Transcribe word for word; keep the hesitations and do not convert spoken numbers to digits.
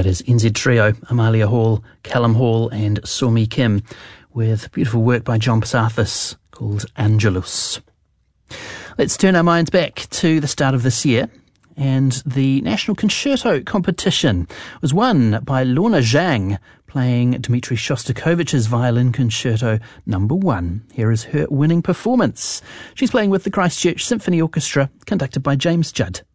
That is N Z Trio, Amalia Hall, Callum Hall and Somi Kim, with beautiful work by John Passathis called Angelus. Let's turn our minds back to the start of this year, and the National Concerto competition was won by Lorna Zhang, playing Dmitri Shostakovich's Violin Concerto number one. Here is her winning performance. She's playing with the Christchurch Symphony Orchestra, conducted by James Judd.